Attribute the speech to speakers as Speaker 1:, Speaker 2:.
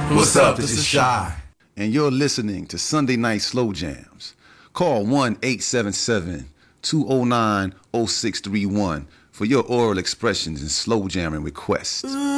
Speaker 1: What's up? This is Shy.
Speaker 2: And you're listening to Sunday Night Slow Jams. Call 1-877-209-0631 for your oral expressions and slow jamming requests.